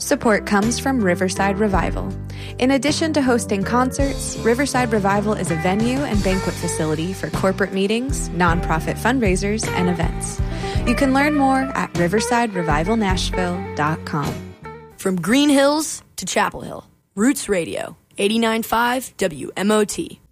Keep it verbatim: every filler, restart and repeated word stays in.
Support comes from Riverside Revival. In addition to hosting concerts, Riverside Revival is a venue and banquet facility for corporate meetings, nonprofit fundraisers, and events. You can learn more at riverside revival nashville dot com. From Green Hills to Chapel Hill, Roots Radio, eighty-nine point five W M O T.